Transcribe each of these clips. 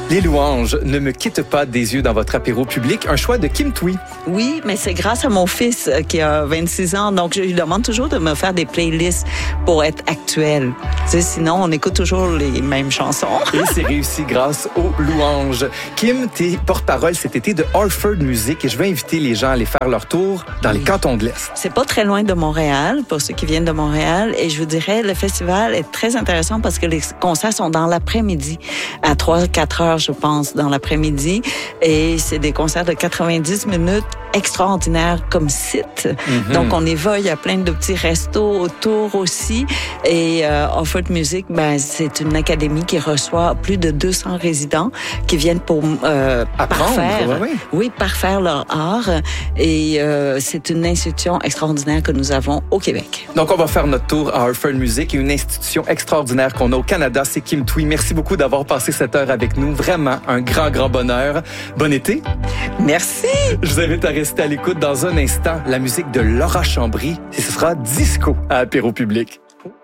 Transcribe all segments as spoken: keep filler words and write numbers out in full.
Les louanges ne me quittent pas des yeux dans votre apéro public, un choix de Kim Thuy. Oui, mais c'est grâce à mon fils euh, qui a vingt-six ans, donc je lui demande toujours de me faire des playlists pour être actuel. Tu sais, sinon, on écoute toujours les mêmes chansons. Et c'est réussi grâce aux louanges. Kim, t'es porte-parole cet été de Harford Music et je vais inviter les gens à aller faire leur tour dans les cantons de l'Est. C'est pas très loin de Montréal, pour ceux qui viennent de Montréal, et je vous dirais, le festival est très intéressant parce que les concerts sont dans l'après-midi, à trois à quatre heures, je pense, dans l'après-midi. Et c'est des concerts de quatre-vingt-dix minutes extraordinaires comme site. Mm-hmm. Donc, on y va, il y a plein de petits restos autour aussi. Et euh, Harford Music, ben, c'est une académie qui reçoit plus de deux cents résidents qui viennent pour euh, Apprendre, parfaire, ouais, ouais. oui, parfaire leur art. Et euh, c'est une institution extraordinaire que nous avons au Québec. Donc, on va faire notre tour à Harford Music, une institution extraordinaire qu'on a au Canada. C'est Kim Thuy. Merci beaucoup d'avoir passé cette heure avec nous. Vraiment un grand, grand bonheur. Bon été. Merci. Je vous invite à rester à l'écoute dans un instant. La musique de Laura Chambry. Et ce sera Disco à Apéro Public.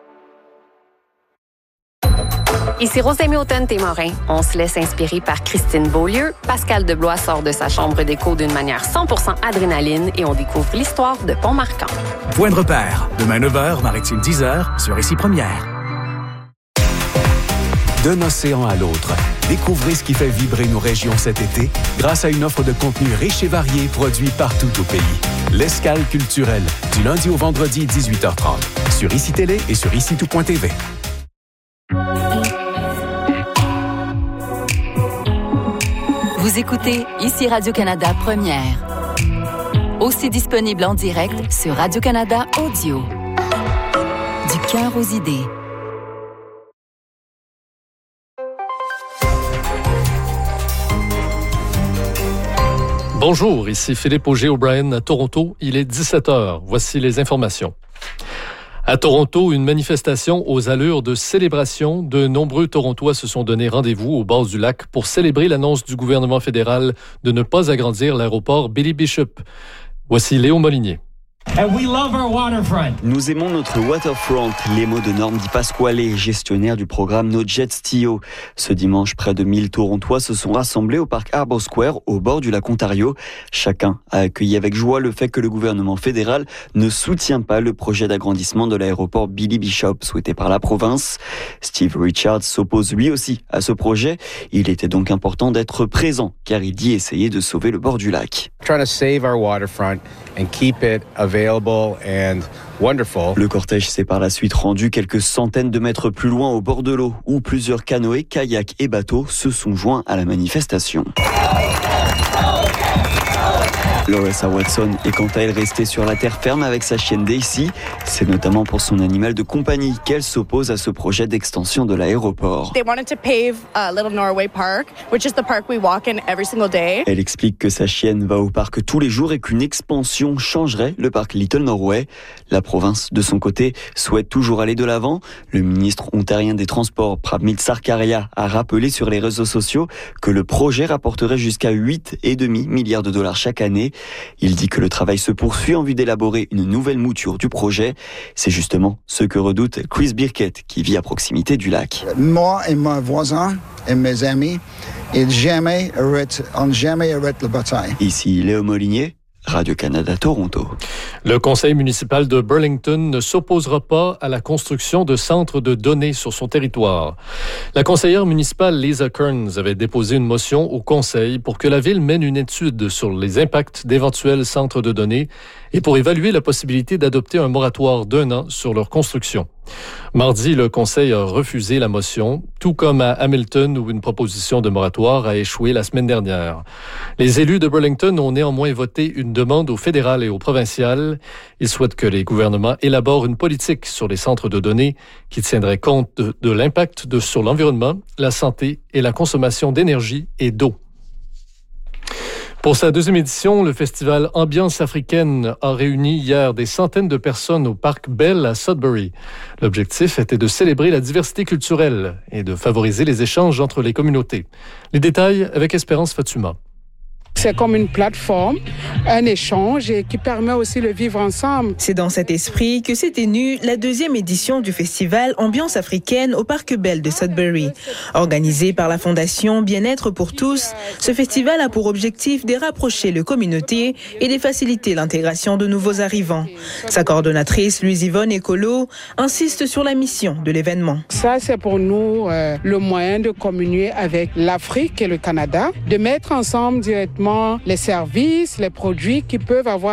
Ici Rosemée Automne-Témorin. On se laisse inspirer par Christine Beaulieu. Pascal Deblois sort de sa chambre d'écho d'une manière cent pour cent adrénaline et on découvre l'histoire de Pont-Marquant. Point de repère. Demain neuf heures, Maritime dix heures, sur Ici Première. D'un océan à l'autre, découvrez ce qui fait vibrer nos régions cet été grâce à une offre de contenu riche et varié produit partout au pays. L'Escale culturelle, du lundi au vendredi dix-huit heures trente, sur Ici Télé et sur ici tout point t v. Vous écoutez Ici Radio-Canada Première. Aussi disponible en direct sur Radio-Canada Audio. Du cœur aux idées. Bonjour, ici Philippe Auger-O'Brien à Toronto. Il est dix-sept heures. Voici les informations. À Toronto, une manifestation aux allures de célébration. De nombreux Torontois se sont donné rendez-vous au bord du lac pour célébrer l'annonce du gouvernement fédéral de ne pas agrandir l'aéroport Billy Bishop. Voici Léo Molinier. And we love our waterfront. Nous aimons notre waterfront, les mots de Norm Di Pasquale, gestionnaire du programme No Jets T O. Ce dimanche, près de mille Torontois se sont rassemblés au parc Harbour Square, au bord du lac Ontario. Chacun a accueilli avec joie le fait que le gouvernement fédéral ne soutient pas le projet d'agrandissement de l'aéroport Billy Bishop souhaité par la province. Steve Richards s'oppose lui aussi à ce projet. Il était donc important d'être présent, car il dit essayer de sauver le bord du lac. Trying to save our waterfront and keep it available and wonderful. Le cortège s'est par la suite rendu quelques centaines de mètres plus loin au bord de l'eau, où plusieurs canoës, kayaks et bateaux se sont joints à la manifestation. Loressa Watson est quant à elle restée sur la terre ferme avec sa chienne Daisy. C'est notamment pour son animal de compagnie qu'elle s'oppose à ce projet d'extension de l'aéroport. They wanted to pave uh, Little Norway Park, which is the park we walk in every single day. Elle explique que sa chienne va au parc tous les jours et qu'une expansion changerait le parc Little Norway. La province, de son côté, souhaite toujours aller de l'avant. Le ministre ontarien des Transports, Pramit Sarkaria, a rappelé sur les réseaux sociaux que le projet rapporterait jusqu'à huit virgule cinq milliards de dollars chaque année. Il dit que le travail se poursuit en vue d'élaborer une nouvelle mouture du projet. C'est justement ce que redoute Chris Birkett, qui vit à proximité du lac. Moi et mes voisins et mes amis, ils jamais arrêtent, on jamais arrête la bataille. Ici Léo Molinier, Radio-Canada Toronto. Le conseil municipal de Burlington ne s'opposera pas à la construction de centres de données sur son territoire. La conseillère municipale Lisa Kearns avait déposé une motion au conseil pour que la ville mène une étude sur les impacts d'éventuels centres de données et pour évaluer la possibilité d'adopter un moratoire d'un an sur leur construction. Mardi, le conseil a refusé la motion, tout comme à Hamilton où une proposition de moratoire a échoué la semaine dernière. Les élus de Burlington ont néanmoins voté une demande au fédéral et au provincial. Ils souhaitent que les gouvernements élaborent une politique sur les centres de données qui tiendrait compte de, de l'impact de, sur l'environnement, la santé et la consommation d'énergie et d'eau. Pour sa deuxième édition, le festival Ambiance africaine a réuni hier des centaines de personnes au parc Bell à Sudbury. L'objectif était de célébrer la diversité culturelle et de favoriser les échanges entre les communautés. Les détails avec Espérance Fatuma. C'est comme une plateforme, un échange et qui permet aussi le vivre ensemble. C'est dans cet esprit que s'est tenue la deuxième édition du festival Ambiance africaine au Parc Bell de Sudbury. Organisé par la Fondation Bien-être pour tous, ce festival a pour objectif de rapprocher les communautés et de faciliter l'intégration de nouveaux arrivants. Sa coordonnatrice, Louise-Yvonne Écolo, insiste sur la mission de l'événement. Ça, c'est pour nous euh, le moyen de communier avec l'Afrique et le Canada, de mettre ensemble directement les services, les produits qui peuvent avoir